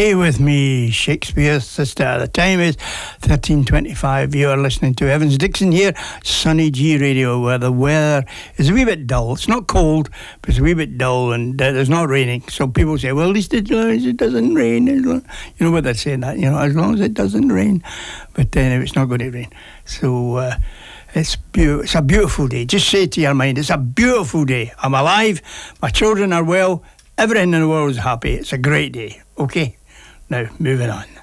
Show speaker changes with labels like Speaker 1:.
Speaker 1: Stay with me, Shakespeare's Sister. The time is 13:25. You are listening to Evans Dixon here, Sunny G Radio, where the weather is a wee bit dull. It's not cold, but it's a wee bit dull, and there's not raining. So people say, well, at least it doesn't rain. You know what they're saying, that, as long as it doesn't rain. But anyway, it's not going to rain. So it's a beautiful day. Just say to your mind, it's a beautiful day. I'm alive. My children are well. Everything in the world is happy. It's a great day. Okay? Now, moving on.